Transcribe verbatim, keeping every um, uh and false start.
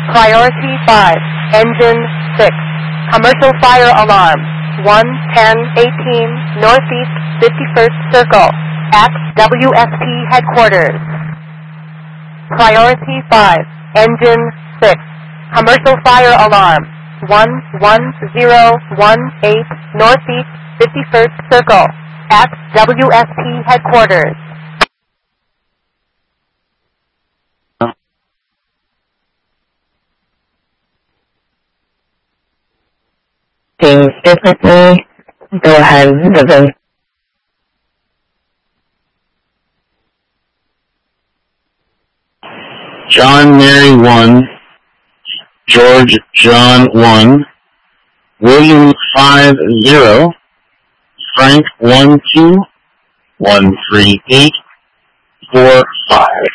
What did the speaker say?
Priority five, Engine six. Commercial fire alarm. one ten eighteen Northeast fifty-first Circle at W S P headquarters. Priority five, Engine six. Commercial fire alarm. one one zero one eight Northeast fifty-first Circle at W S P headquarters. Things differently. Go ahead, Vivian. John Mary one, George John one, William five zero, Frank one two, one three eight, four five.